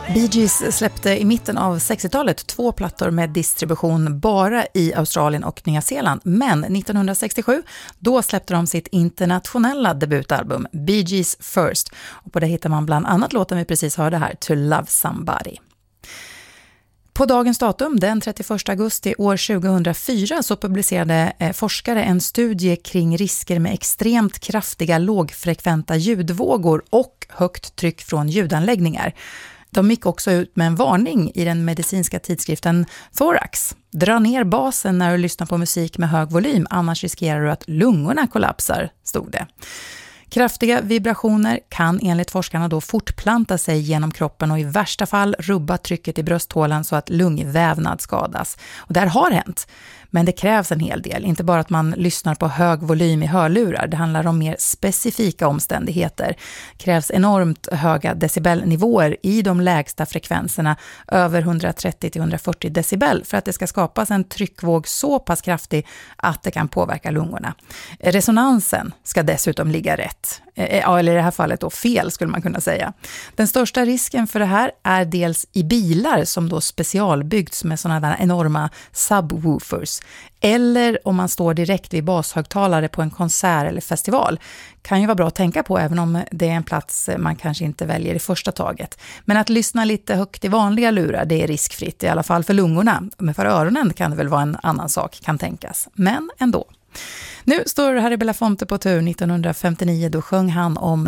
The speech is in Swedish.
Bee Gees släppte i mitten av 60-talet 2 plattor med distribution bara i Australien och Nya Zeeland. Men 1967, då släppte de sitt internationella debutalbum Bee Gees First. Och på det hittar man bland annat låten vi precis hörde här, To Love Somebody. På dagens datum, den 31 augusti år 2004, så publicerade forskare en studie kring risker med extremt kraftiga lågfrekventa ljudvågor och högt tryck från ljudanläggningar. De gick också ut med en varning i den medicinska tidskriften Thorax. Dra ner basen när du lyssnar på musik med hög volym, annars riskerar du att lungorna kollapsar, stod det. Kraftiga vibrationer kan enligt forskarna då fortplanta sig genom kroppen och i värsta fall rubba trycket i brösthålan så att lungvävnad skadas. Och det här har hänt. Men det krävs en hel del, inte bara att man lyssnar på hög volym i hörlurar. Det handlar om mer specifika omständigheter. Det krävs enormt höga decibelnivåer i de lägsta frekvenserna, över 130-140 decibel, för att det ska skapas en tryckvåg så pass kraftig att det kan påverka lungorna. Resonansen ska dessutom ligga rätt. Eller i det här fallet då fel, skulle man kunna säga. Den största risken för det här är dels i bilar som då specialbyggts med sådana där enorma subwoofers. Eller om man står direkt vid bashögtalare på en konsert eller festival. Kan ju vara bra att tänka på även om det är en plats man kanske inte väljer i första taget. Men att lyssna lite högt i vanliga lurar, det är riskfritt, i alla fall för lungorna. Men för öronen kan det väl vara en annan sak, kan tänkas. Men ändå. Nu står Harry Belafonte på tur 1959, då sjöng han om